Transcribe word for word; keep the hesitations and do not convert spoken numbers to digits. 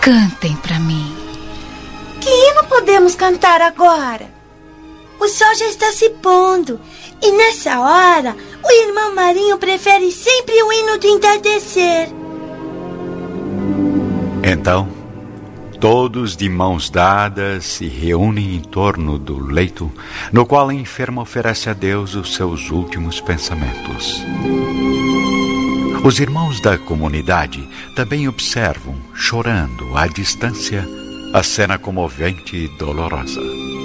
Cantem pra mim. Que hino podemos cantar agora? O sol já está se pondo e nessa hora o irmão Marinho prefere sempre o hino do entardecer. Então, todos de mãos dadas se reúnem em torno do leito no qual a enferma oferece a Deus os seus últimos pensamentos. Os irmãos da comunidade também observam, chorando à distância, a cena comovente e dolorosa.